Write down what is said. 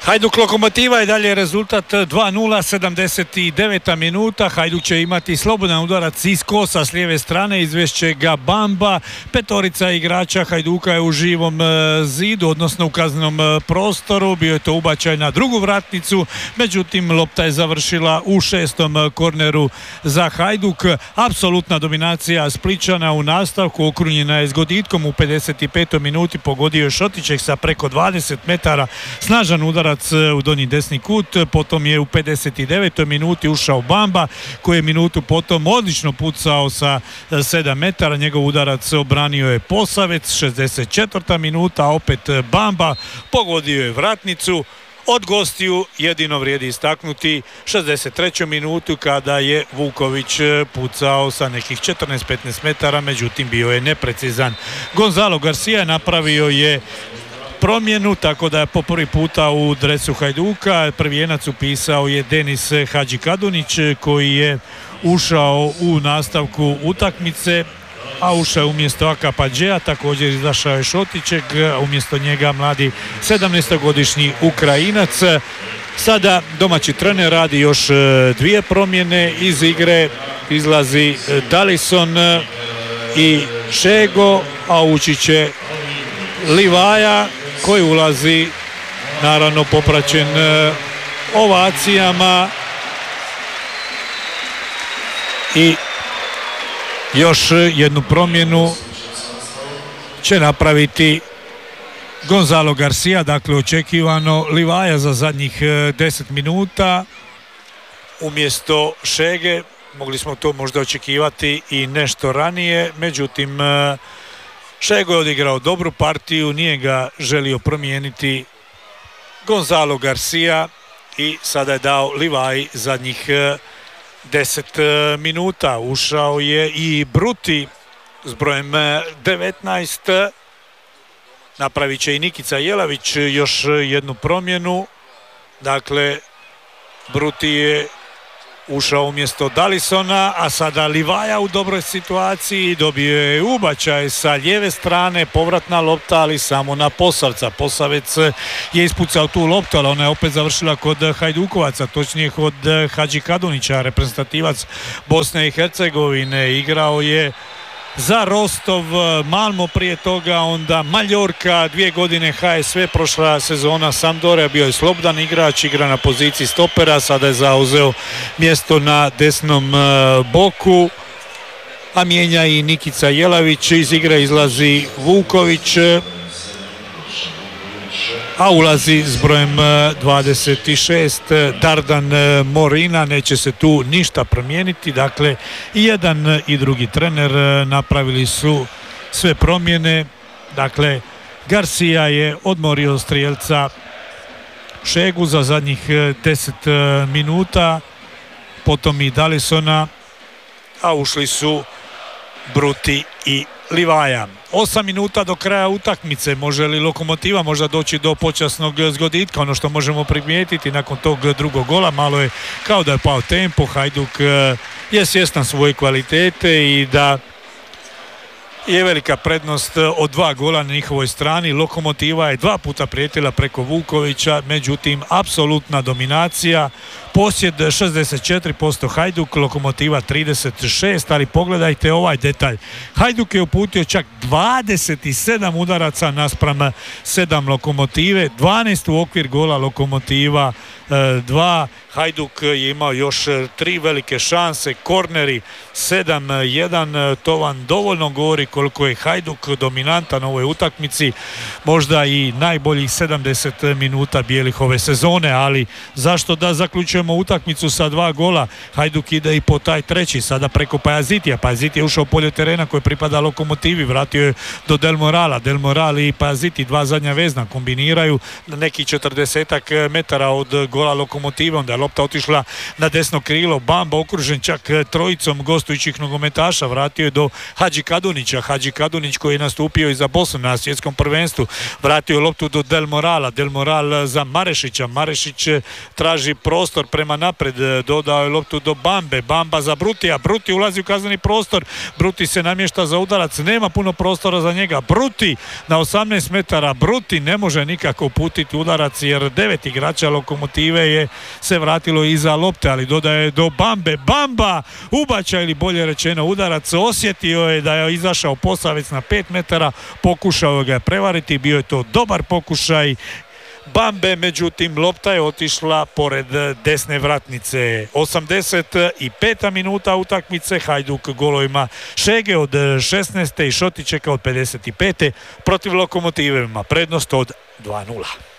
Hajduk Lokomotiva je dalje rezultat 2:0, 79. minuta. Hajduk će imati slobodan udarac iz kosa s lijeve strane, izvešće ga Bamba. Petorica igrača Hajduka je u živom zidu, odnosno u kaznenom prostoru. Bio je to ubačaj na drugu vratnicu, međutim lopta je završila u 6. korneru za Hajduk. Apsolutna dominacija Spličana u nastavku, okrunjena je s goditkom u 55. minuti, pogodio je Šotićek sa preko 20 metara, snažan udarac u donji desni kut, potom je u 59. minuti ušao Bamba koji je minutu potom odlično pucao sa 7 metara, njegov udarac obranio je Posavec. 64. minuta opet Bamba, pogodio je vratnicu. Od gostiju jedino vrijedi istaknuti 63. minutu kada je Vuković pucao sa nekih 14-15 metara, međutim bio je neprecizan. Gonzalo Garcia napravio je promjenu, tako da je po prvi puta u dresu Hajduka prvijenac upisao je Denis Hadžikadunić koji je ušao u nastavku utakmice, a ušao je umjesto Akapadžeja, također izašao je Šotićek, umjesto njega mladi 17-godišnji Ukrajinac. Sada domaći trener radi još dvije promjene, iz igre izlazi Dalison i Šego, a ući će Livaja koji ulazi naravno popraćen ovacijama. I još jednu promjenu će napraviti Gonzalo Garcia, dakle očekivano Livaja za zadnjih 10 minuta umjesto Šege. Mogli smo to možda očekivati i nešto ranije, međutim Šego je odigrao dobru partiju, nije ga želio promijeniti Gonzalo Garcia i sada je dao Livaji zadnjih 10 minuta. Ušao je i Bruti s brojem 19. Napravit će i Nikica Jelavić još jednu promjenu. Dakle, Bruti je ušao umjesto Dalisona, a sada Livaja u dobroj situaciji, dobio je ubačaj sa lijeve strane, povratna lopta, ali samo na Posavca. Posavec je ispucao tu loptu, ali ona je opet završila kod Hajdukovaca, točnije kod Hadžikadunića, reprezentativac Bosne i Hercegovine. Igrao je za Rostov, Malmo prije toga, onda Maljorka, 2 godine HSV, prošla sezona Sampdoria, bio je slobodan igrač, igra na poziciji stopera, sada je zauzeo mjesto na desnom boku, a mijenja i Nikica Jelavić, iz igre izlazi Vuković, a ulazi s brojem 26 Dardan Morina. Neće se tu ništa promijeniti, dakle i jedan i drugi trener napravili su sve promjene. Dakle, Garcia je odmorio strijelca Šegu za zadnjih 10 minuta, potom i Dalisona, a ušli su Bruti i Livaja. 8 minuta do kraja utakmice. Može li Lokomotiva možda doći do počasnog zgoditka? Ono što možemo primijetiti nakon tog drugog gola, malo je kao da je pao tempo. Hajduk je svjestan svoje kvalitete i da je velika prednost od 2 gola na njihovoj strani. Lokomotiva je 2 puta prijetila preko Vukovića, međutim apsolutna dominacija. Posjed 64% Hajduk, Lokomotiva 36, ali pogledajte ovaj detalj. Hajduk je uputio čak 27 udaraca naspram 7 Lokomotive, 12 u okvir gola, Lokomotiva 2. Hajduk je imao još 3 velike šanse, korneri 7-1, to vam dovoljno govori koliko je Hajduk dominantan u ovoj utakmici, možda i najboljih 70 minuta bijelih ove sezone, ali zašto da zaključujemo utakmicu sa 2 gola? Hajduk ide i po taj treći, sada preko Pajazitija. Pajaziti je ušao u polje terena koje pripada Lokomotivi, vratio je do Del Morala. Del Moral i Pajaziti, 2 zadnja vezna, kombiniraju na neki 40 metara od gola Lokomotive, onda je lopta otišla na desno krilo, Bamba okružen čak trojicom gostujućih nogometaša, vratio je do Hadži Kadunića, Hadži Kadunić koji je nastupio i za Bosnu na svjetskom prvenstvu, vratio je loptu do Del Morala, Del Moral za Marešića, Marešić traži prostor prema napred, dodao je loptu do Bambe, Bamba za Brutija, Bruti ulazi u kazneni prostor, Bruti se namješta za udarac, nema puno prostora za njega, Bruti na 18 metara, Bruti ne može nikako uputiti udarac jer 9 igrača Lokomotive je se vratilo iza lopte, ali dodaje do Bambe, Bamba ubačaj ili bolje rečeno udarac, osjetio je da je izašao Posavec na 5 metara, pokušao ga je prevariti, bio je to dobar pokušaj Bambe, međutim lopta je otišla pored desne vratnice. 85. minuta utakmice, Hajduk golovima Šege od 16. i Šotičeka od 55. protiv Lokomotive ima prednost od 2:0.